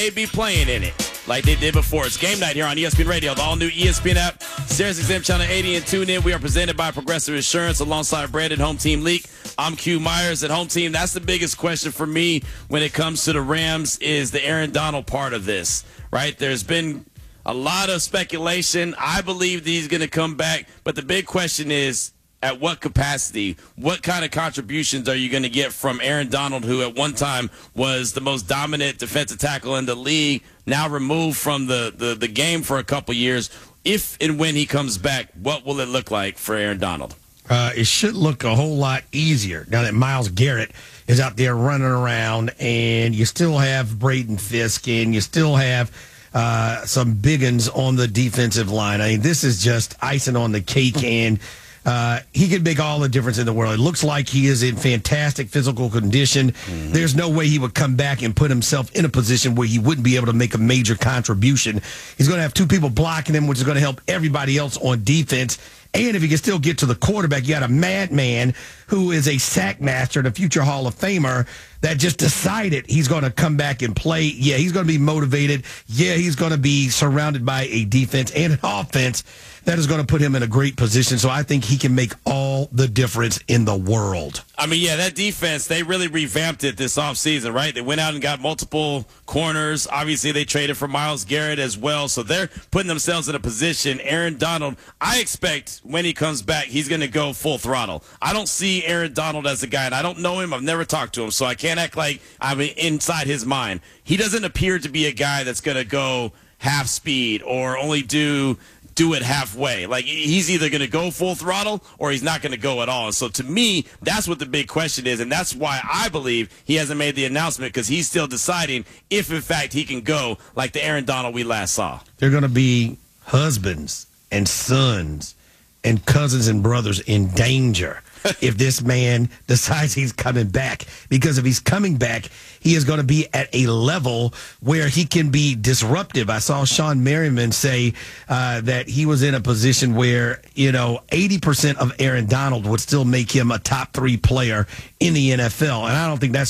They be playing in it like they did before. It's game night here on ESPN Radio, the all-new ESPN app, Sirius XM Channel 80, and tune in. We are presented by Progressive Insurance alongside Brandon Home Team Leak. I'm Q Myers at Home Team. That's the biggest question for me when it comes to the Rams is the Aaron Donald part of this, right? There's been a lot of speculation. I believe that he's going to come back, but the big question is, at what capacity? What kind of contributions are you going to get from Aaron Donald, who at one time was the most dominant defensive tackle in the league, now removed from the game for a couple years? If and when he comes back, what will it look like for Aaron Donald? It should look a whole lot easier now that Myles Garrett is out there running around, and you still have Braden Fisk, and you still have some big uns on the defensive line. I mean, this is just icing on the cake, and he could make all the difference in the world. It looks like he is in fantastic physical condition. Mm-hmm. There's no way he would come back and put himself in a position where he wouldn't be able to make a major contribution. He's going to have two people blocking him, which is going to help everybody else on defense. And if he can still get to the quarterback, you got a madman who is a sack master and a future Hall of Famer that just decided he's going to come back and play. Yeah, he's going to be motivated. Yeah, he's going to be surrounded by a defense and an offense that is going to put him in a great position. So I think he can make all the difference in the world. I mean, yeah, that defense, they really revamped it this offseason, right? They went out and got multiple corners. Obviously, they traded for Myles Garrett as well. So they're putting themselves in a position. Aaron Donald, I expect when he comes back, he's going to go full throttle. I don't see Aaron Donald as a guy, and I don't know him. I've never talked to him, so I can't act like I'm inside his mind. He doesn't appear to be a guy that's going to go half speed or only do it halfway. Like, he's either going to go full throttle or he's not going to go at all. And so to me, that's what the big question is, and that's why I believe he hasn't made the announcement, because he's still deciding if, in fact, he can go like the Aaron Donald we last saw. They're going to be husbands and sons and cousins and brothers in danger if this man decides he's coming back. Because if he's coming back, he is going to be at a level where he can be disruptive. I saw Sean Merriman say that he was in a position where, 80% of Aaron Donald would still make him a top 3 player in the NFL. And I don't think that's